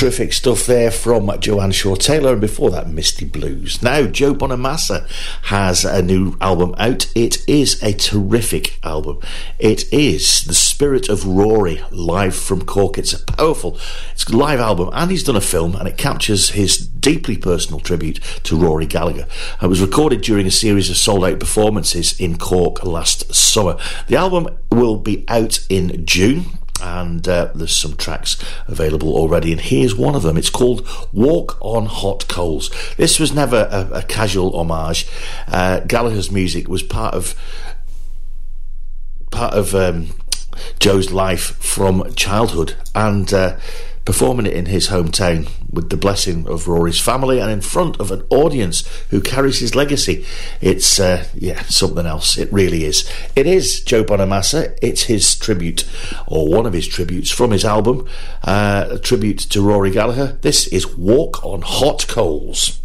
Terrific stuff there from Joanne Shaw Taylor, and before that, Misty Blues. Now, Joe Bonamassa has a new album out. It is a terrific album. It is The Spirit of Rory, live from Cork. It's a live album, and he's done a film, and it captures his deeply personal tribute to Rory Gallagher. It was recorded during a series of sold-out performances in Cork last summer. The album will be out in June, and there's some tracks available already, and here's one of them. It's called Walk on Hot Coals. This was never a casual homage. Gallagher's music was part of Joe's life from childhood, and performing it in his hometown with the blessing of Rory's family and in front of an audience who carries his legacy. It's something else. It really is. It is Joe Bonamassa. It's his tribute, or one of his tributes from his album, a tribute to Rory Gallagher. This is Walk on Hot Coals.